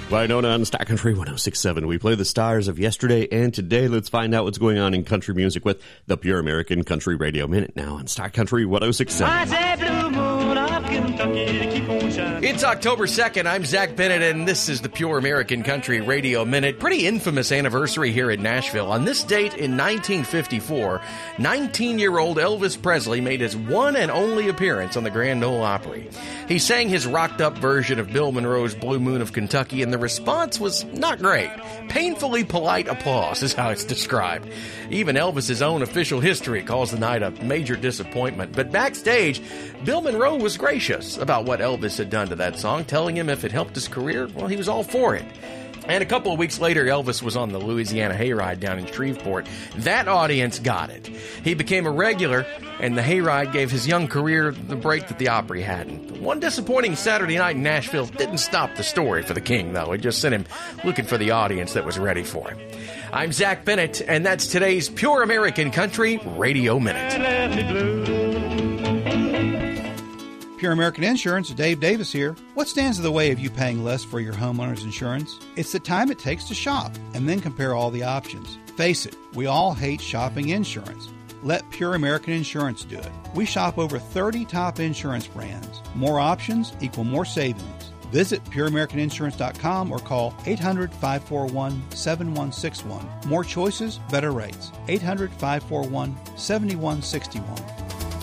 Winona on Star Country 106.7. We play the stars of yesterday and today. Let's find out what's going on in country music with the Pure American Country Radio Minute now on Star Country 106.7. It's October 2nd. I'm Zach Bennett, and this is the Pure American Country Radio Minute. Pretty infamous anniversary here in Nashville. On this date in 1954, 19-year-old Elvis Presley made his one and only appearance on the Grand Ole Opry. He sang his rocked-up version of Bill Monroe's Blue Moon of Kentucky, and the response was not great. Painfully polite applause is how it's described. Even Elvis's own official history calls the night a major disappointment. But backstage, Bill Monroe was gracious about what Elvis had done to that song, telling him if it helped his career, well, he was all for it. And a couple of weeks later, Elvis was on the Louisiana Hayride down in Shreveport. That audience got it. He became a regular, and the Hayride gave his young career the break that the Opry hadn't. One disappointing Saturday night in Nashville didn't stop the story for the King, though. It just sent him looking for the audience that was ready for him. I'm Zach Bennett, and that's today's Pure American Country Radio Minute. Pure American Insurance, Dave Davis here. What stands in the way of you paying less for your homeowner's insurance? It's the time it takes to shop and then compare all the options. Face it, we all hate shopping insurance. Let Pure American Insurance do it. We shop over 30 top insurance brands. More options equal more savings. Visit pureamericaninsurance.com or call 800-541-7161. More choices, better rates. 800-541-7161.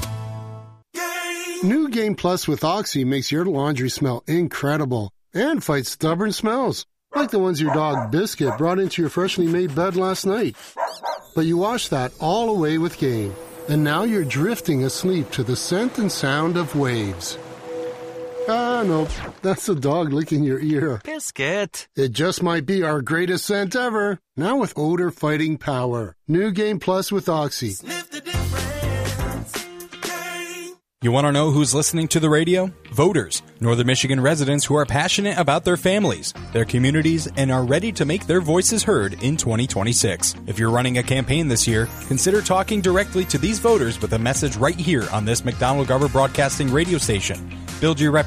New Game Plus with Oxy makes your laundry smell incredible and fights stubborn smells, like the ones your dog Biscuit brought into your freshly made bed last night. But you wash that all away with Game, and now you're drifting asleep to the scent and sound of waves. Ah, no, that's the dog licking your ear. Biscuit. It just might be our greatest scent ever, now with odor-fighting power. New Game Plus with Oxy. Sniff the difference. You want to know who's listening to the radio? Voters, Northern Michigan residents who are passionate about their families, their communities, and are ready to make their voices heard in 2026. If you're running a campaign this year, consider talking directly to these voters with a message right here on this McDonald-Garber Broadcasting radio station. Build your reputation